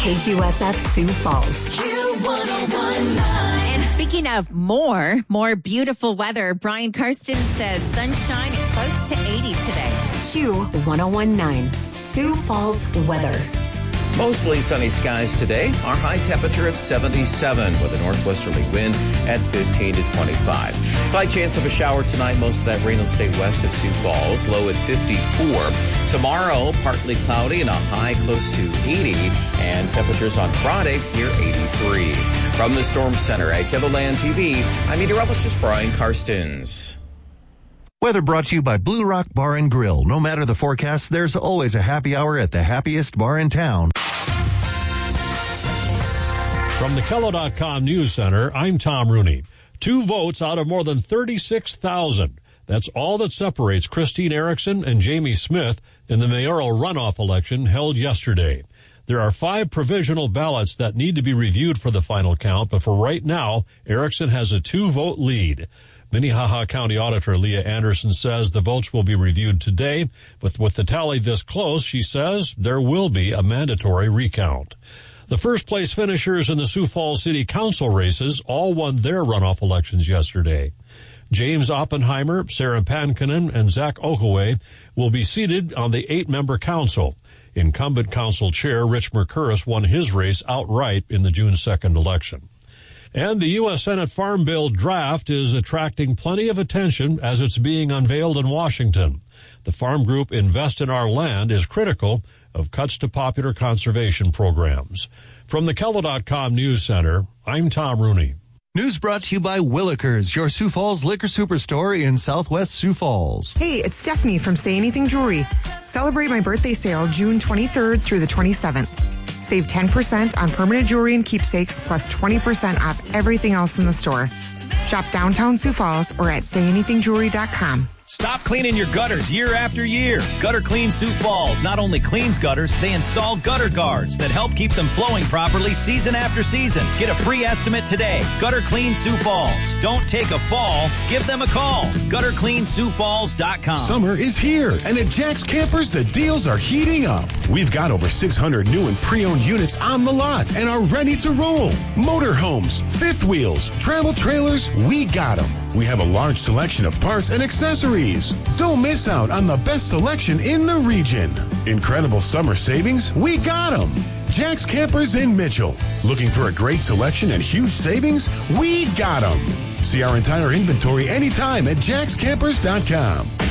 KQSF Sioux Falls. Q1019. And speaking of more beautiful weather, Brian Karsten says sunshine and close to 80 today. Q1019. Sioux Falls weather. Mostly sunny skies today. Our high temperature at 77 with a northwesterly wind at 15 to 25. Slight chance of a shower tonight. Most of that rain will stay west of Sioux Falls. Low at 54. Tomorrow, partly cloudy and a high close to 80. And temperatures on Friday near 83. From the Storm Center at KEVOLAND TV, I'm meteorologist Brian Karstens. Weather brought to you by Blue Rock Bar and Grill. No matter the forecast, there's always a happy hour at the happiest bar in town. From the KELO.com News Center, I'm Tom Rooney. 2 votes out of more than 36,000. That's all that separates Christine Erickson and Jamie Smith in the mayoral runoff election held yesterday. There are 5 provisional ballots that need to be reviewed for the final count, but for right now, Erickson has a 2-vote lead. Minnehaha County Auditor Leah Anderson says the votes will be reviewed today, but with the tally this close, she says there will be a mandatory recount. The first-place finishers in the Sioux Falls City Council races all won their runoff elections yesterday. James Oppenheimer, Sarah Pankinen, and Zach Okaway will be seated on the 8-member council. Incumbent council chair Rich Mercuris won his race outright in the June 2nd election. And the U.S. Senate Farm Bill draft is attracting plenty of attention as it's being unveiled in Washington. The farm group Invest in Our Land is critical of cuts to popular conservation programs. From the KELO.com News Center, I'm Tom Rooney. News brought to you by Willikers, your Sioux Falls liquor superstore in Southwest Sioux Falls. Hey, it's Stephanie from Say Anything Jewelry. Celebrate my birthday sale June 23rd through the 27th. Save 10% on permanent jewelry and keepsakes plus 20% off everything else in the store. Shop downtown Sioux Falls or at sayanythingjewelry.com. Stop cleaning your gutters year after year. Gutter Clean Sioux Falls not only cleans gutters, they install gutter guards that help keep them flowing properly season after season. Get a free estimate today. Gutter Clean Sioux Falls. Don't take a fall. Give them a call. GutterCleanSiouxFalls.com. Summer is here, and at Jack's Campers, the deals are heating up. We've got over 600 new and pre-owned units on the lot and are ready to roll. Motorhomes, fifth wheels, travel trailers, we got them. We have a large selection of parts and accessories. Don't miss out on the best selection in the region. Incredible summer savings, we got them. Jack's Campers in Mitchell. Looking for a great selection and huge savings? We got them. See our entire inventory anytime at jackscampers.com.